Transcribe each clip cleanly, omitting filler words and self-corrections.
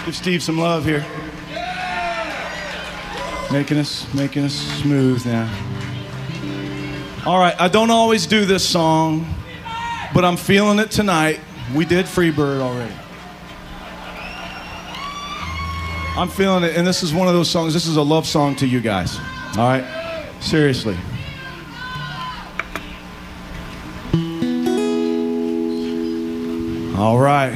Give Steve some love here. Making us smooth now. All right, I don't always do this song, but I'm feeling it tonight. We did Freebird already. I'm feeling it, and this is one of those songs. This is a love song to you guys. All right? Seriously. All right.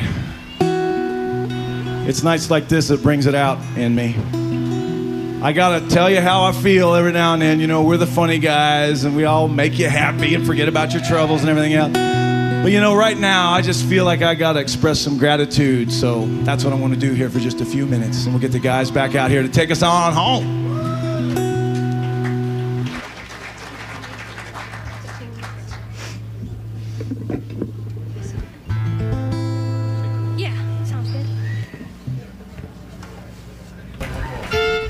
It's nights like this that brings it out in me. I gotta tell you how I feel every now and then. You know, we're the funny guys, and we all make you happy and forget about your troubles and everything else. But you know, right now, I just feel like I gotta express some gratitude. So that's what I want to do here for just a few minutes, and we'll get the guys back out here to take us on home.